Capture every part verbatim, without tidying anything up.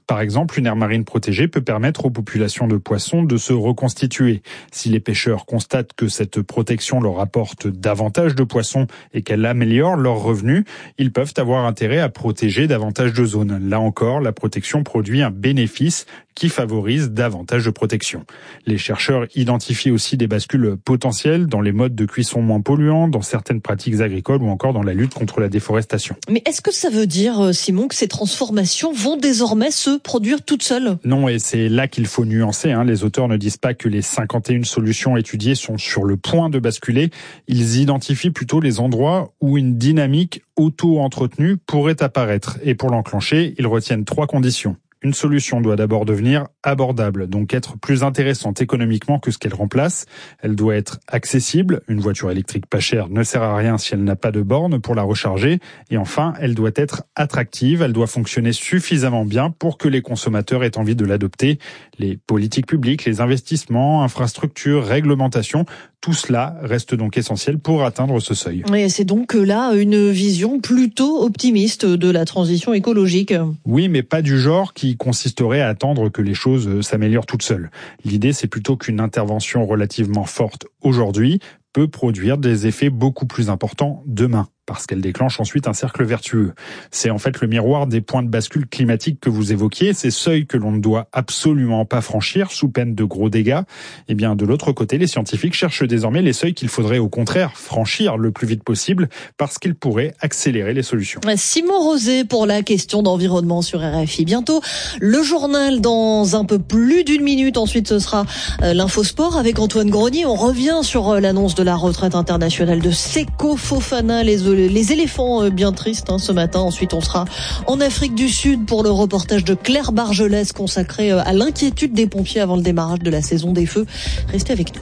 Par exemple, une aire marine protégée peut permettre aux populations de poissons de se reconstituer. Si les pêcheurs constatent que cette protection leur apporte davantage de poissons et qu'elle améliore leurs revenus, ils peuvent avoir intérêt à protéger davantage de zones. Là encore, la protection produit un bénéfice qui favorise davantage de protection. Les chercheurs identifient aussi des bascules potentielles dans les modes de cuisson moins polluants, dans certaines pratiques agricoles ou encore dans la lutte contre la déforestation. Mais est-ce que ça veut dire, Simon, que ces transformations vont désormais se produire toutes seules ? Non, et c'est là qu'il faut nuancer. Hein. Les auteurs ne disent pas que les cinquante et une solutions étudiées sont sur le point de basculer. Ils identifient plutôt les endroits où une dynamique auto-entretenue pourrait apparaître. Et pour l'enclencher, ils retiennent trois conditions. Une solution doit d'abord devenir abordable, donc être plus intéressante économiquement que ce qu'elle remplace. Elle doit être accessible. Une voiture électrique pas chère ne sert à rien si elle n'a pas de borne pour la recharger. Et enfin, elle doit être attractive. Elle doit fonctionner suffisamment bien pour que les consommateurs aient envie de l'adopter. Les politiques publiques, les investissements, infrastructures, réglementations, tout cela reste donc essentiel pour atteindre ce seuil. Et c'est donc là une vision plutôt optimiste de la transition écologique. Oui, mais pas du genre qui consisterait à attendre que les choses s'améliorent toutes seules. L'idée, c'est plutôt qu'une intervention relativement forte aujourd'hui peut produire des effets beaucoup plus importants demain, parce qu'elle déclenche ensuite un cercle vertueux. C'est en fait le miroir des points de bascule climatique que vous évoquiez, ces seuils que l'on ne doit absolument pas franchir sous peine de gros dégâts. Et bien de l'autre côté, les scientifiques cherchent désormais les seuils qu'il faudrait au contraire franchir le plus vite possible, parce qu'ils pourraient accélérer les solutions. Simon Rosé pour la question d'environnement sur R F I. Bientôt le journal dans un peu plus d'une minute. Ensuite ce sera l'infosport avec Antoine Grenier. On revient sur l'annonce de la retraite internationale de Seko Fofana, les Les éléphants bien tristes hein, ce matin. Ensuite, on sera en Afrique du Sud pour le reportage de Claire Bargelès consacré à l'inquiétude des pompiers avant le démarrage de la saison des feux. Restez avec nous.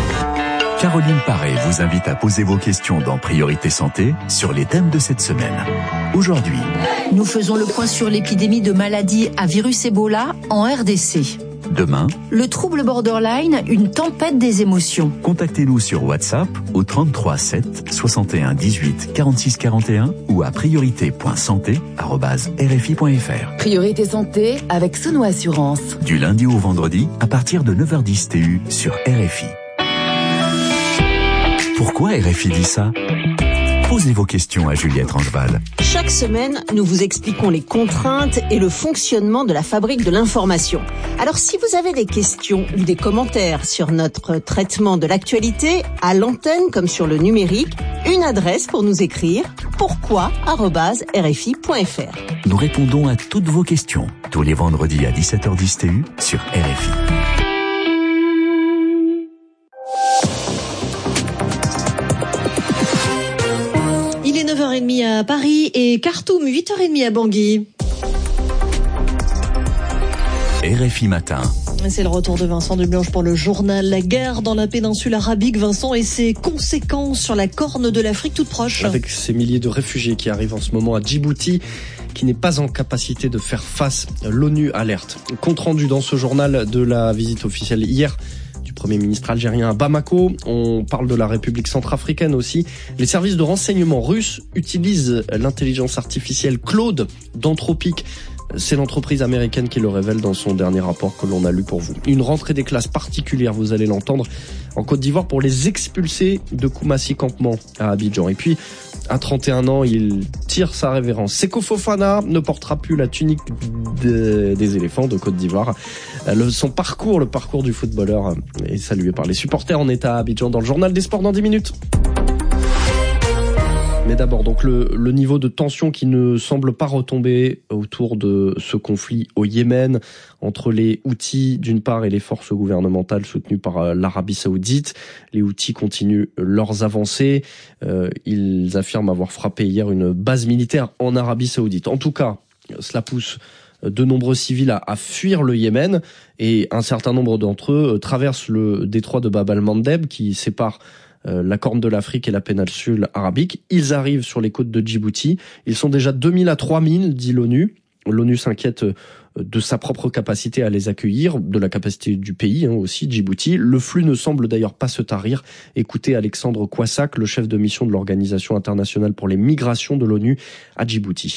Caroline Paré vous invite à poser vos questions dans Priorité Santé sur les thèmes de cette semaine. Aujourd'hui, nous faisons le point sur l'épidémie de maladies à virus Ebola en R D C. Demain, le trouble borderline, une tempête des émotions. Contactez-nous sur WhatsApp au trente-trois sept soixante et un dix-huit quarante-six quarante et un ou à priorité point santé arobase r f i point f r. Priorité Santé avec Sono Assurance. Du lundi au vendredi à partir de neuf heures dix T U sur R F I. Pourquoi R F I dit ça ? Posez vos questions à Juliette Rangeval. Chaque semaine, nous vous expliquons les contraintes et le fonctionnement de la fabrique de l'information. Alors si vous avez des questions ou des commentaires sur notre traitement de l'actualité, à l'antenne comme sur le numérique, une adresse pour nous écrire, pourquoi arobase r f i point f r. Nous répondons à toutes vos questions, tous les vendredis à dix-sept heures dix T U sur R F I. neuf heures trente à Paris et Khartoum, huit heures trente à Bangui. R F I Matin. C'est le retour de Vincent Dublanche pour le journal. La guerre dans la péninsule arabique, Vincent, et ses conséquences sur la corne de l'Afrique toute proche. Avec ces milliers de réfugiés qui arrivent en ce moment à Djibouti, qui n'est pas en capacité de faire face, l'ONU alerte. Compte rendu dans ce journal de la visite officielle hier du Premier ministre algérien à Bamako. On parle de la République centrafricaine aussi. Les services de renseignement russes utilisent l'intelligence artificielle Claude d'Anthropic. C'est l'entreprise américaine qui le révèle dans son dernier rapport que l'on a lu pour vous. Une rentrée des classes particulière, vous allez l'entendre, en Côte d'Ivoire pour les expulser de Koumassi Campement à Abidjan. Et puis, à trente et un ans, il tire sa révérence. Seko Fofana ne portera plus la tunique de, des éléphants de Côte d'Ivoire. Le, son parcours, le parcours du footballeur est salué par les supporters en état à Abidjan dans le journal des sports dans dix minutes. Mais d'abord, donc le, le niveau de tension qui ne semble pas retomber autour de ce conflit au Yémen entre les Houthis d'une part et les forces gouvernementales soutenues par l'Arabie Saoudite. Les Houthis continuent leurs avancées. Euh, ils affirment avoir frappé hier une base militaire en Arabie Saoudite. En tout cas, cela pousse de nombreux civils à, à fuir le Yémen et un certain nombre d'entre eux traversent le détroit de Bab el-Mandeb qui sépare Euh, la Corne de l'Afrique et la péninsule arabique. Ils arrivent sur les côtes de Djibouti. Ils sont déjà deux mille à trois mille, dit l'ONU. L'ONU s'inquiète de sa propre capacité à les accueillir, de la capacité du pays hein, aussi, Djibouti. Le flux ne semble d'ailleurs pas se tarir. Écoutez Alexandre Kouassak, le chef de mission de l'Organisation internationale pour les migrations de l'ONU à Djibouti.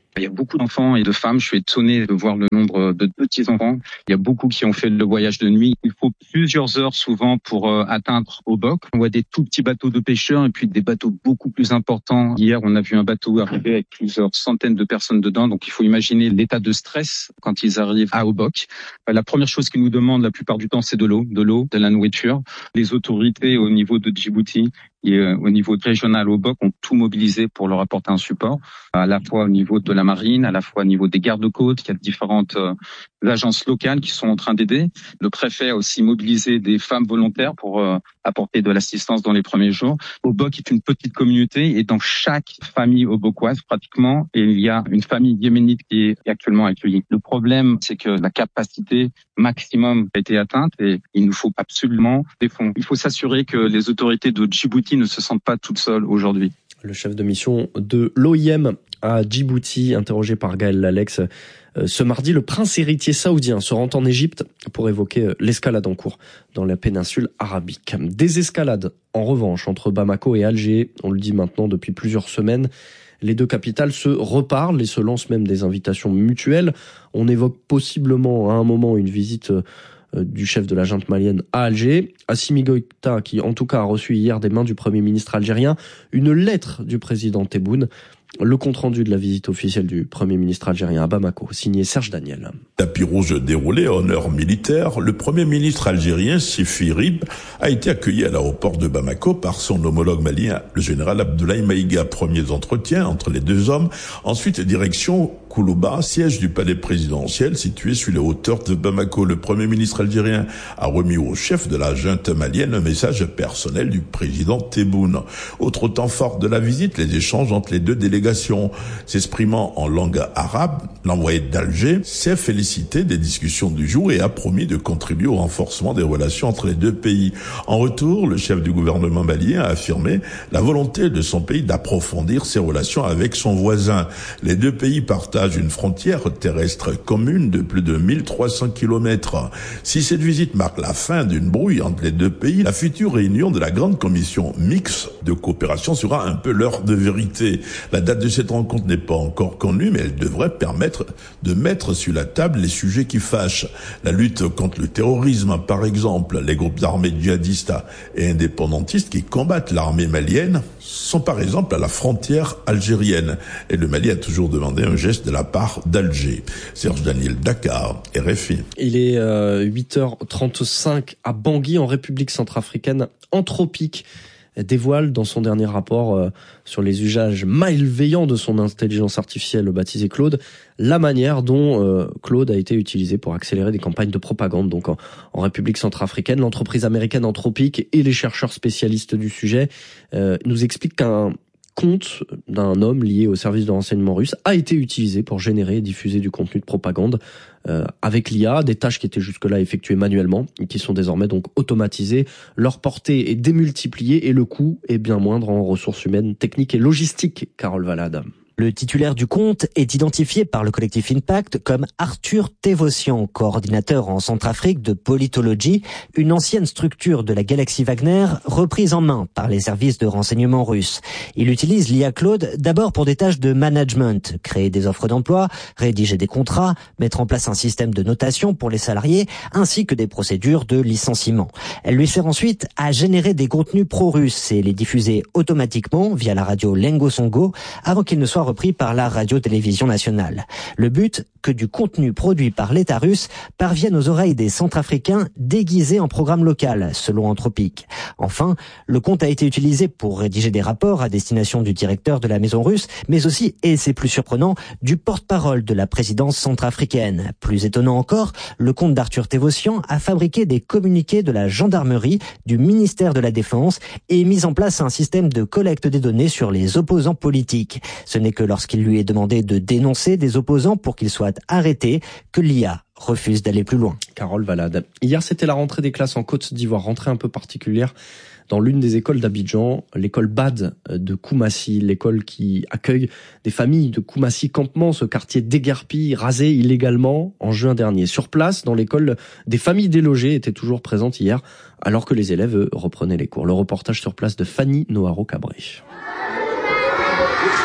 Il y a beaucoup d'enfants et de femmes. Je suis étonné de voir le nombre de petits-enfants. Il y a beaucoup qui ont fait le voyage de nuit. Il faut plusieurs heures souvent pour euh, atteindre Obok. On voit des tout petits bateaux de pêcheurs et puis des bateaux beaucoup plus importants. Hier, on a vu un bateau arriver avec plusieurs centaines de personnes dedans. Donc, il faut imaginer l'état de stress quand ils arrivent à Obok. La première chose qu'ils nous demandent la plupart du temps, c'est de l'eau, de l'eau, de la nourriture. Les autorités au niveau de Djibouti et euh, au niveau régional Obok ont tout mobilisé pour leur apporter un support, à la fois au niveau de la marine, à la fois au niveau des gardes-côtes. Il y a différentes euh, agences locales qui sont en train d'aider. Le préfet a aussi mobilisé des femmes volontaires pour euh, apporter de l'assistance dans les premiers jours. Obok est une petite communauté et dans chaque famille obokoise pratiquement, il y a une famille yéménite qui est actuellement accueillie. Le problème, c'est que la capacité maximum a été atteinte et il nous faut absolument des fonds. Il faut s'assurer que les autorités de Djibouti ne se sentent pas toutes seules aujourd'hui. Le chef de mission de l'O I M à Djibouti, interrogé par Gaël Lalex. Ce mardi, le prince héritier saoudien se rend en Égypte pour évoquer l'escalade en cours dans la péninsule arabique. Désescalade, en revanche, entre Bamako et Alger, on le dit maintenant depuis plusieurs semaines. Les deux capitales se reparlent et se lancent même des invitations mutuelles. On évoque possiblement à un moment une visite du chef de la junte malienne à Alger. Assimi Goïta, qui en tout cas a reçu hier des mains du Premier ministre algérien une lettre du président Tebboune. Le compte-rendu de la visite officielle du Premier ministre algérien à Bamako, signé Serge Daniel. Tapis rouge déroulé à honneur militaire, le Premier ministre algérien Sifi Rib a été accueilli à l'aéroport de Bamako par son homologue malien, le général Abdoulaye Maïga. Premiers entretiens entre les deux hommes. Ensuite, direction Koulouba, siège du palais présidentiel situé sur les hauteurs de Bamako. Le Premier ministre algérien a remis au chef de la junte malienne un message personnel du président Tebboune. Autre temps fort de la visite, les échanges entre les deux délégations. S'exprimant en langue arabe, l'envoyé d'Alger s'est félicité des discussions du jour et a promis de contribuer au renforcement des relations entre les deux pays. En retour, le chef du gouvernement malien a affirmé la volonté de son pays d'approfondir ses relations avec son voisin. Les deux pays partagent une frontière terrestre commune de plus de mille trois cents kilomètres. Si cette visite marque la fin d'une brouille entre les deux pays, la future réunion de la grande commission mixte de coopération sera un peu l'heure de vérité. La date de cette rencontre n'est pas encore connue, mais elle devrait permettre de mettre sur la table les sujets qui fâchent. La lutte contre le terrorisme, par exemple, les groupes armés djihadistes et indépendantistes qui combattent l'armée malienne sont par exemple à la frontière algérienne. Et le Mali a toujours demandé un geste de la part d'Alger. Serge Daniel, Dakar, R F I. Il est euh, huit heures trente-cinq à Bangui, en République centrafricaine. Anthropic dévoile dans son dernier rapport euh, sur les usages malveillants de son intelligence artificielle baptisée Claude, la manière dont euh, Claude a été utilisé pour accélérer des campagnes de propagande. Donc en, en République centrafricaine, l'entreprise américaine Anthropic et les chercheurs spécialistes du sujet euh, nous expliquent qu'un compte d'un homme lié au service de renseignement russe a été utilisé pour générer et diffuser du contenu de propagande euh, avec l'I A, des tâches qui étaient jusque-là effectuées manuellement et qui sont désormais donc automatisées. Leur portée est démultipliée et le coût est bien moindre en ressources humaines, techniques et logistiques. Carole Valade. Le titulaire du compte est identifié par le collectif Impact comme Arthur Tevossian, coordinateur en Centrafrique de Politology, une ancienne structure de la galaxie Wagner reprise en main par les services de renseignement russes. Il utilise l'I A Claude d'abord pour des tâches de management, créer des offres d'emploi, rédiger des contrats, mettre en place un système de notation pour les salariés, ainsi que des procédures de licenciement. Elle lui sert ensuite à générer des contenus pro-russes et les diffuser automatiquement via la radio Lengo Songo avant qu'il ne soit repris par la radio-télévision nationale. Le but, que du contenu produit par l'État russe parvienne aux oreilles des Centrafricains déguisés en programme local, selon Anthropic. Enfin, le compte a été utilisé pour rédiger des rapports à destination du directeur de la maison russe, mais aussi, et c'est plus surprenant, du porte-parole de la présidence centrafricaine. Plus étonnant encore, le compte d'Arthur Tevossian a fabriqué des communiqués de la gendarmerie, du ministère de la Défense et mis en place un système de collecte des données sur les opposants politiques. Ce n'est que lorsqu'il lui est demandé de dénoncer des opposants pour qu'ils soient arrêtés que l'I A refuse d'aller plus loin. Carole Valade. Hier, c'était la rentrée des classes en Côte d'Ivoire, rentrée un peu particulière dans l'une des écoles d'Abidjan, l'école B A D de Koumassi, l'école qui accueille des familles de Koumassi Campement, ce quartier déguerpi, rasé illégalement en juin dernier. Sur place, dans l'école, des familles délogées étaient toujours présentes hier, alors que les élèves, eux, reprenaient les cours. Le reportage sur place de Fanny Noharo-Cabré.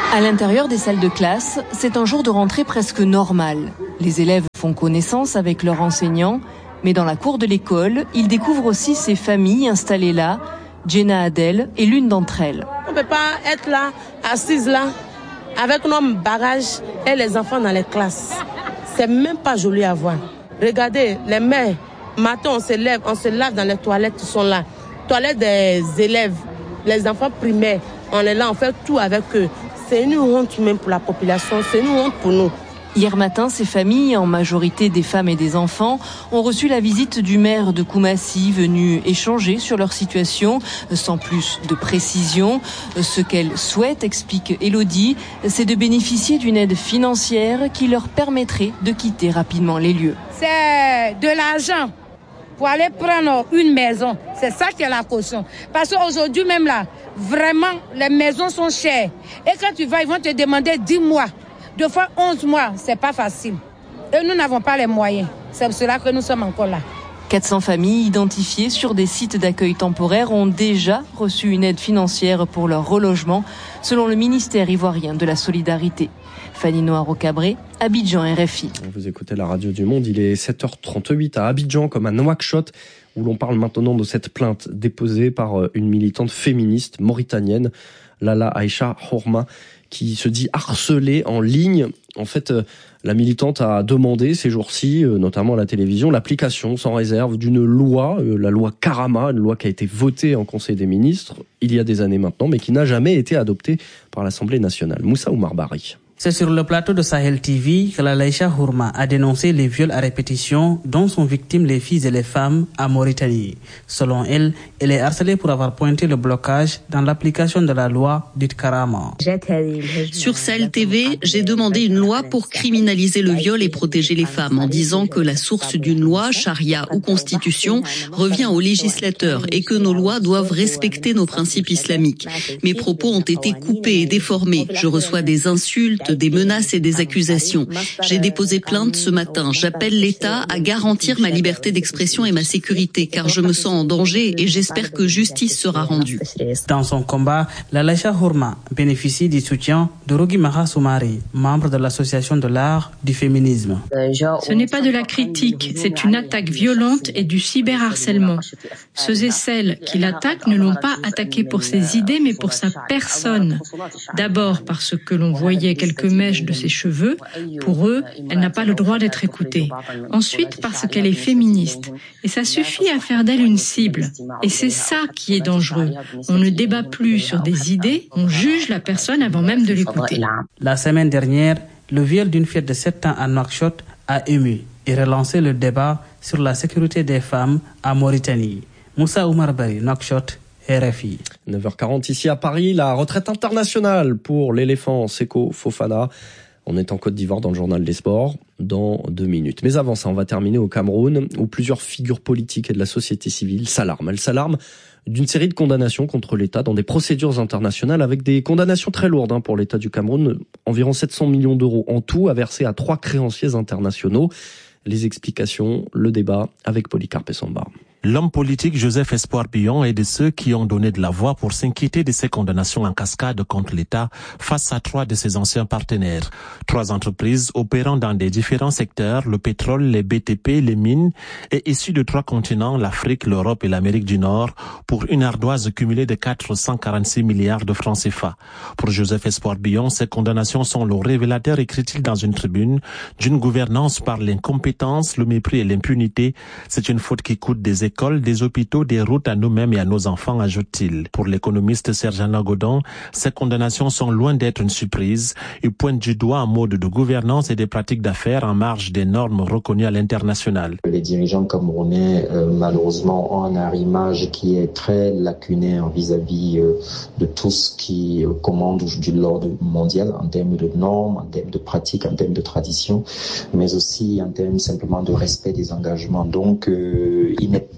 À l'intérieur des salles de classe, c'est un jour de rentrée presque normal. Les élèves font connaissance avec leurs enseignants, mais dans la cour de l'école, ils découvrent aussi ces familles installées là. Jenna Adel est l'une d'entre elles. On ne peut pas être là, assise là, avec nos bagages et les enfants dans les classes. C'est même pas joli à voir. Regardez, les mères, matin on se lève, on se lave dans les toilettes qui sont là. Toilettes des élèves, les enfants primaires, on est là, on fait tout avec eux. C'est une honte même pour la population, c'est une honte pour nous. Hier matin, ces familles, en majorité des femmes et des enfants, ont reçu la visite du maire de Koumassi, venu échanger sur leur situation, sans plus de précision. Ce qu'elles souhaitent, explique Elodie, c'est de bénéficier d'une aide financière qui leur permettrait de quitter rapidement les lieux. C'est de l'argent pour aller prendre une maison. C'est ça qui est la caution. Parce qu'aujourd'hui même là, vraiment, les maisons sont chères. Et quand tu vas, ils vont te demander dix mois. Deux fois onze mois, c'est pas facile. Et nous n'avons pas les moyens. C'est pour cela que nous sommes encore là. quatre cents familles identifiées sur des sites d'accueil temporaire ont déjà reçu une aide financière pour leur relogement, selon le ministère ivoirien de la Solidarité. Fanny Noiro-Cabré, Abidjan, R F I. Vous écoutez la radio du Monde, il est sept heures trente-huit à Abidjan, comme à Nouakchott, où l'on parle maintenant de cette plainte déposée par une militante féministe mauritanienne, Lala Aïcha Hourma, qui se dit harcelée en ligne. En fait, la militante a demandé ces jours-ci, notamment à la télévision, l'application sans réserve d'une loi, la loi Karama, une loi qui a été votée en Conseil des ministres il y a des années maintenant, mais qui n'a jamais été adoptée par l'Assemblée nationale. Moussa Oumar Bari. C'est sur le plateau de Sahel T V que Lala Aïcha Hourma a dénoncé les viols à répétition dont sont victimes les filles et les femmes à Mauritanie. Selon elle, elle est harcelée pour avoir pointé le blocage dans l'application de la loi dite Karama. Sur Sahel T V, j'ai demandé une loi pour criminaliser le viol et protéger les femmes en disant que la source d'une loi, charia ou constitution, revient aux législateurs et que nos lois doivent respecter nos principes islamiques. Mes propos ont été coupés et déformés. Je reçois des insultes, des menaces et des accusations. J'ai déposé plainte ce matin. J'appelle l'État à garantir ma liberté d'expression et ma sécurité, car je me sens en danger et j'espère que justice sera rendue. Dans son combat, Lala Aïcha Hourma bénéficie du soutien de Rogi Maha Soumari, membre de l'Association de l'art du féminisme. Ce n'est pas de la critique, c'est une attaque violente et du cyberharcèlement. Ceux et celles qui l'attaquent ne l'ont pas attaqué pour ses idées, mais pour sa personne. D'abord parce que l'on voyait quelques mèches de ses cheveux. Pour eux, elle n'a pas le droit d'être écoutée. Ensuite, parce qu'elle est féministe. Et ça suffit à faire d'elle une cible. Et c'est ça qui est dangereux. On ne débat plus sur des idées, on juge la personne avant même de l'écouter. La semaine dernière, le viol d'une fille de sept ans à Nouakchott a ému et relancé le débat sur la sécurité des femmes à Mauritanie. Moussa Oumar Bari, Nouakchott, R F I. neuf heures quarante ici à Paris, la retraite internationale pour l'éléphant Seko Fofana. On est en Côte d'Ivoire dans le journal des sports dans deux minutes. Mais avant ça, on va terminer au Cameroun où plusieurs figures politiques et de la société civile s'alarment. Elles s'alarment d'une série de condamnations contre l'État dans des procédures internationales avec des condamnations très lourdes hein, pour l'État du Cameroun. Environ sept cents millions d'euros en tout à verser à trois créanciers internationaux. Les explications, le débat avec Polycarpe Samba. L'homme politique Joseph Espoir Bion est de ceux qui ont donné de la voix pour s'inquiéter de ces condamnations en cascade contre l'État face à trois de ses anciens partenaires. Trois entreprises opérant dans des différents secteurs, le pétrole, les B T P, les mines, et issues de trois continents, l'Afrique, l'Europe et l'Amérique du Nord, pour une ardoise cumulée de quatre cent quarante-six milliards de francs C F A. Pour Joseph Espoir Bion, ces condamnations sont le révélateur, écrit-il dans une tribune, d'une gouvernance par l'incompétence, le mépris et l'impunité. C'est une faute qui coûte des écoles, des hôpitaux, des routes à nous-mêmes et à nos enfants, ajoute-t-il. Pour l'économiste Serge Godon, ces condamnations sont loin d'être une surprise. Il pointe du doigt un mode de gouvernance et des pratiques d'affaires en marge des normes reconnues à l'international. Les dirigeants camerounais, euh, malheureusement, ont un arrimage qui est très lacunaire vis-à-vis euh, de tout ce qui euh, commande du l'ordre mondial en termes de normes, en termes de pratiques, en termes de traditions, mais aussi en termes simplement de respect des engagements. Donc, euh, il n'est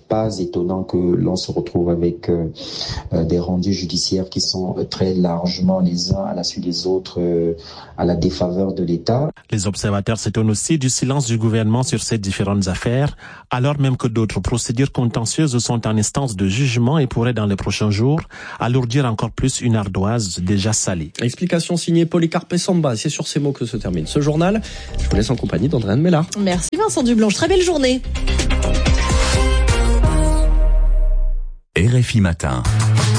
pas étonnant que l'on se retrouve avec euh, euh, des rendus judiciaires qui sont très largement les uns à la suite des autres euh, à la défaveur de l'État. Les observateurs s'étonnent aussi du silence du gouvernement sur ces différentes affaires, alors même que d'autres procédures contentieuses sont en instance de jugement et pourraient dans les prochains jours alourdir encore plus une ardoise déjà salée. Explication signée Polycarpe Samba. C'est sur ces mots que se termine ce journal. Je vous laisse en compagnie d'Andréane Mélard. Merci Vincent Dublanche. Très belle journée. R F I Matin.